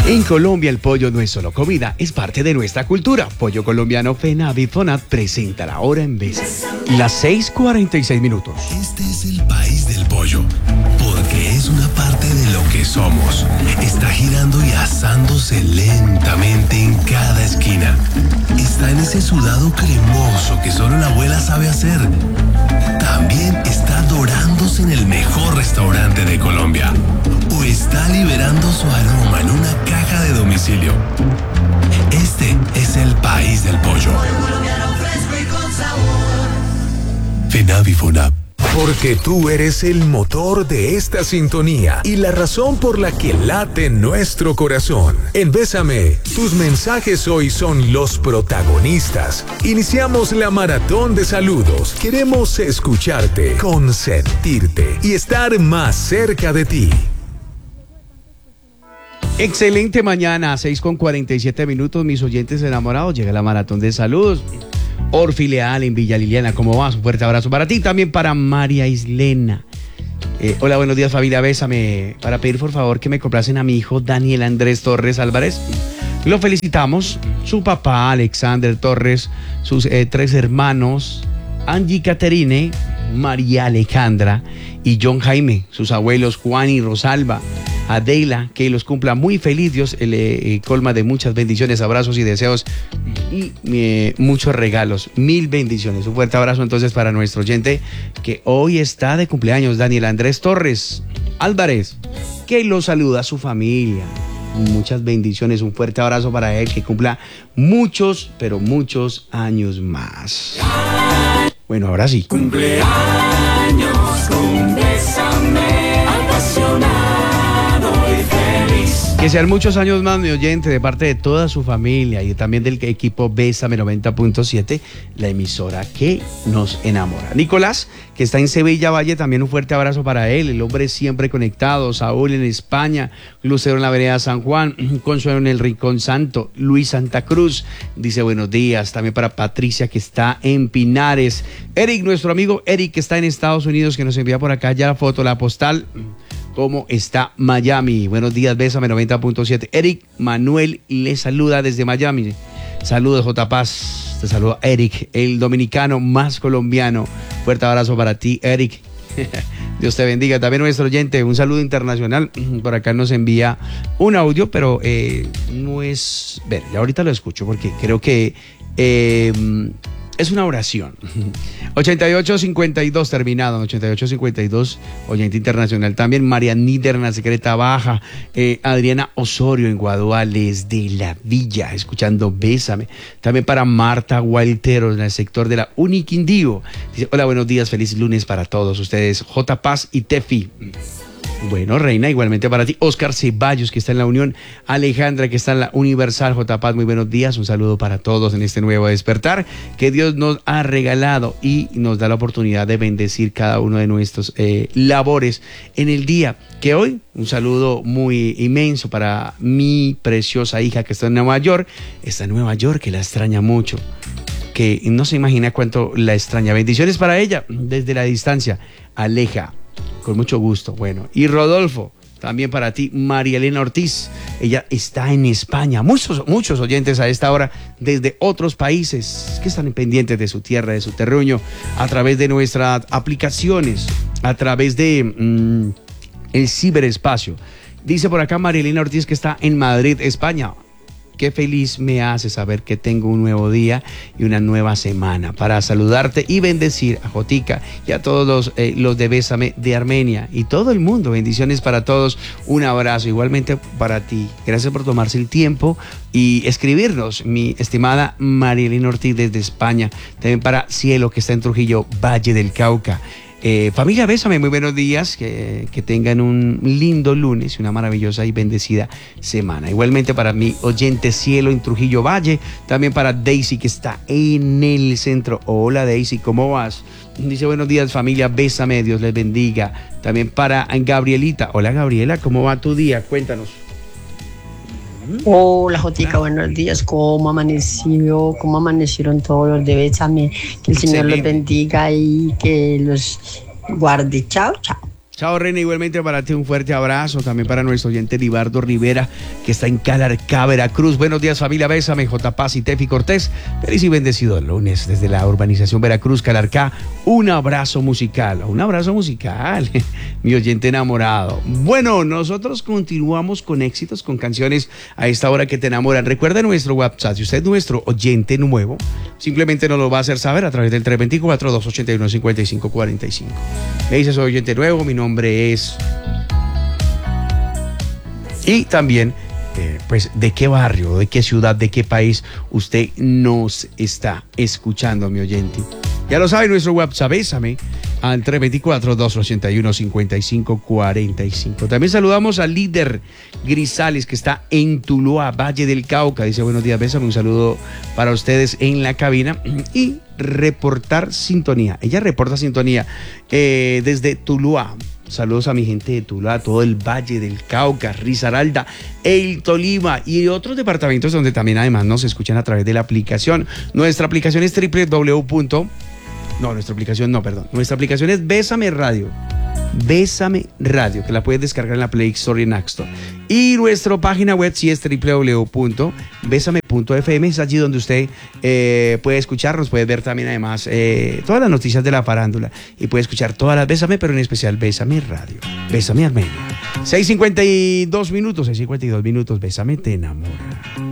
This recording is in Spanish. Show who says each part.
Speaker 1: En Colombia el pollo no es solo comida, es parte de nuestra cultura. Pollo colombiano FENAVI FONAT presenta la hora en Bésame. Las 6:46 minutos.
Speaker 2: Este es el país del pollo, porque es una parte de lo que somos. Está girando y asándose lentamente en cada esquina. Está en ese sudado cremoso que solo la abuela sabe hacer. También está dorándose en el mejor restaurante de Colombia. O está liberando su aroma en una caja de domicilio. Este es el país del pollo. FENAVI FONAP.
Speaker 3: Porque tú eres el motor de esta sintonía y la razón por la que late nuestro corazón. En Bésame, tus mensajes hoy son los protagonistas. Iniciamos la maratón de saludos. Queremos escucharte, consentirte y estar más cerca de ti.
Speaker 1: Excelente mañana, 6:47 minutos, mis oyentes enamorados. Llega la maratón de saludos. Orfi Leal en Villa Liliana, ¿cómo vas? Un fuerte abrazo para ti, también para María Islena. Hola, buenos días, familia Bésame. Para pedir por favor que me complacen a mi hijo Daniel Andrés Torres Álvarez. Lo felicitamos, su papá Alexander Torres, sus 3 hermanos, Angie Caterine, María Alejandra y John Jaime, sus abuelos Juan y Rosalba. Adela, que los cumpla muy feliz, Dios le colma de muchas bendiciones, abrazos y deseos y muchos regalos, 1000 bendiciones. Un fuerte abrazo entonces para nuestro oyente que hoy está de cumpleaños, Daniel Andrés Torres Álvarez, que lo saluda a su familia. Muchas bendiciones, un fuerte abrazo para él, que cumpla muchos, pero muchos años más. Bueno, ahora sí.
Speaker 4: Cumpleaños con Bésame, apasionado.
Speaker 1: Que sean muchos años más, mi oyente, de parte de toda su familia y también del equipo Bésame 90.7, la emisora que nos enamora. Nicolás, que está en Sevilla Valle, también un fuerte abrazo para él, el hombre siempre conectado. Saúl en España, Lucero en la vereda San Juan, Consuelo en el Rincón Santo, Luis Santa Cruz, dice buenos días. También para Patricia, que está en Pinares. Eric, nuestro amigo Eric, que está en Estados Unidos, que nos envía por acá ya la foto, la postal. ¿Cómo está Miami? Buenos días, Bésame 90.7. Eric Manuel le saluda desde Miami. Saludos, J. Paz. Te saluda Eric, el dominicano más colombiano. Fuerte abrazo para ti, Eric. Dios te bendiga. También nuestro oyente, un saludo internacional. Por acá nos envía un audio, pero no es... Ver, ya ahorita lo escucho porque creo que... es una oración. 8852 terminado, 8852, oyente internacional. También María Niderna, Secreta Baja, Adriana Osorio en Guaduales de la Villa, escuchando Bésame. También para Marta Gualteros, en el sector de la Uniquindío. Dice, hola, buenos días, feliz lunes para todos ustedes. J. Paz y Tefi. Bueno, Reina, igualmente para ti. Oscar Ceballos, que está en la Unión. Alejandra, que está en la Universal. J. Paz, muy buenos días. Un saludo para todos en este nuevo despertar que Dios nos ha regalado y nos da la oportunidad de bendecir cada uno de nuestros labores en el día. Que hoy, un saludo muy inmenso para mi preciosa hija que está en Nueva York. Está en Nueva York, que la extraña mucho, que no se imagina cuánto la extraña. Bendiciones para ella desde la distancia. Aleja. Con mucho gusto. Bueno, y Rodolfo, también para ti, María Elena Ortiz. Ella está en España. Muchos oyentes a esta hora desde otros países que están pendientes de su tierra, de su terruño, a través de nuestras aplicaciones, a través de el ciberespacio. Dice por acá María Elena Ortiz, que está en Madrid, España. Qué feliz me hace saber que tengo un nuevo día y una nueva semana para saludarte y bendecir a Jotica y a todos los de Bésame de Armenia y todo el mundo. Bendiciones para todos. Un abrazo igualmente para ti. Gracias por tomarse el tiempo y escribirnos, mi estimada Marielina Ortiz desde España. También para Cielo, que está en Trujillo, Valle del Cauca. Familia Bésame, muy buenos días, que tengan un lindo lunes y una maravillosa y bendecida semana. Igualmente para mi oyente Cielo en Trujillo Valle, también para Daisy, que está en el centro. Hola Daisy, ¿cómo vas? Dice buenos días familia Bésame, Dios les bendiga. También para Gabrielita. Hola Gabriela, ¿cómo va tu día? Cuéntanos.
Speaker 5: Hola Jotica, buenos días. ¿Cómo amaneció? ¿Cómo amanecieron todos los de Bésame? Que el Señor los bendiga y que los guarde. Chao, chao.
Speaker 1: Chao, Reina, igualmente para ti un fuerte abrazo, también para nuestro oyente Libardo Rivera, que está en Calarcá, Veracruz. Buenos días, familia Bésame, J. Paz y Tefi Cortés. Feliz y bendecido lunes desde la urbanización Veracruz, Calarcá. Un abrazo musical, mi oyente enamorado. Bueno, nosotros continuamos con éxitos, con canciones a esta hora que te enamoran. Recuerda nuestro WhatsApp, si usted es nuestro oyente nuevo, simplemente nos lo va a hacer saber a través del 324-281-5545. Me dice, soy oyente nuevo, mi nombre es... Y también, pues, de qué barrio, de qué ciudad, de qué país usted nos está escuchando, mi oyente. Ya lo sabe, nuestro WhatsApp, Bésame, al 324-281-5545. También saludamos al líder Grisales, que está en Tuluá, Valle del Cauca. Dice, buenos días, Bésame, un saludo para ustedes en la cabina. Y reportar sintonía. Ella reporta sintonía desde Tuluá. Saludos a mi gente de Tuluá, todo el Valle del Cauca, Risaralda, el Tolima y otros departamentos donde también además nos escuchan a través de la aplicación. Nuestra aplicación es nuestra aplicación es Bésame Radio. Bésame Radio, que la puedes descargar en la Play Store y en App Store. Y nuestra página web sí es www.besame.fm, es allí donde usted puede escucharnos, puede ver también además todas las noticias de la farándula y puede escuchar todas las Bésame, pero en especial Bésame Radio, Bésame Armenia. 6:52 minutos, Bésame te enamora.